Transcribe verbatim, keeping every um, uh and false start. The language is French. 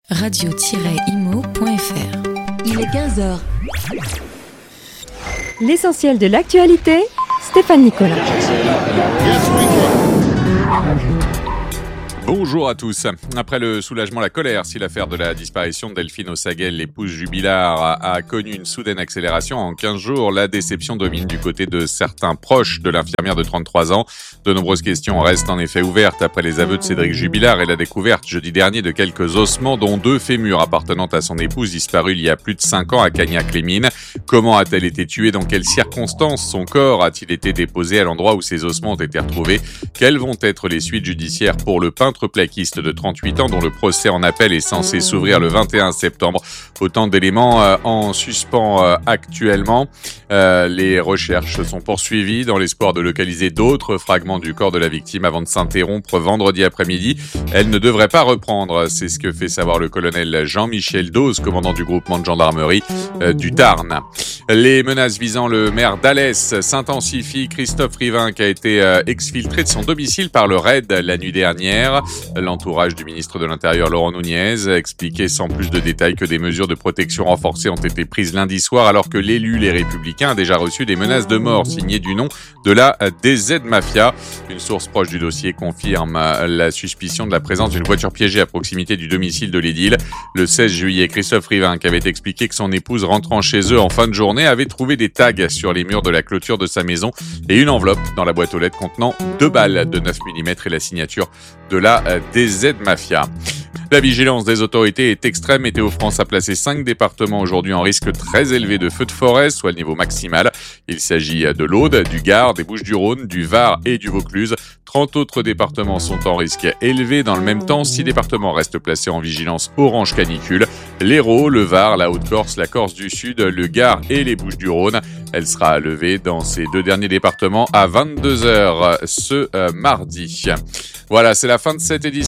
radio tiret imo point f r. Il est quinze heures. L'essentiel de l'actualité, Stéphane Nicolas. Bonjour à tous. Après le soulagement, la colère, si l'affaire de la disparition de Delphine Ossaguel, l'épouse Jubilard, a, a connu une soudaine accélération en quinze jours, la déception domine du côté de certains proches de l'infirmière de trente-trois ans. De nombreuses questions restent en effet ouvertes après les aveux de Cédric Jubilard et la découverte jeudi dernier de quelques ossements, dont deux fémurs appartenant à son épouse disparue il y a plus de cinq ans à Cagnac-les-Mines. Comment a-t-elle été tuée? Dans quelles circonstances son corps a-t-il été déposé à l'endroit où ses ossements ont été retrouvés? Quelles vont être les suites judiciaires pour le peintre plaquiste de trente-huit ans dont le procès en appel est censé s'ouvrir le vingt et un septembre. Autant d'éléments euh, en suspens euh, actuellement. Euh, les recherches sont poursuivies dans l'espoir de localiser d'autres fragments du corps de la victime avant de s'interrompre vendredi après-midi. Elle ne devrait pas reprendre, c'est ce que fait savoir le colonel Jean-Michel Dose, commandant du groupement de gendarmerie euh, du Tarn. Les menaces visant le maire d'Alès s'intensifient. Christophe Rivinc a été euh, exfiltré de son domicile par le raid la nuit dernière. L'entourage du ministre de l'Intérieur Laurent Nunez a expliqué sans plus de détails que des mesures de protection renforcées ont été prises lundi soir alors que l'élu Les Républicains a déjà reçu des menaces de mort signées du nom de la D Z Mafia. Une source proche du dossier confirme la suspicion de la présence d'une voiture piégée à proximité du domicile de l'édile. Le seize juillet, Christophe Rivinc avait expliqué que son épouse rentrant chez eux en fin de journée avait trouvé des tags sur les murs de la clôture de sa maison et une enveloppe dans la boîte aux lettres contenant deux balles de neuf millimètres et la signature de la D Z Mafia. La vigilance des autorités est extrême. Météo France a placé cinq départements aujourd'hui en risque très élevé de feux de forêt, soit le niveau maximal. Il s'agit de l'Aude, du Gard, des Bouches-du-Rhône, du Var et du Vaucluse. trente autres départements sont en risque élevé. Dans le même temps, six départements restent placés en vigilance orange canicule. L'Hérault, le Var, la Haute-Corse, la Corse du Sud, le Gard et les Bouches-du-Rhône. Elle sera levée dans ces deux derniers départements à vingt-deux heures ce euh, mardi. Voilà, c'est la fin de cette édition.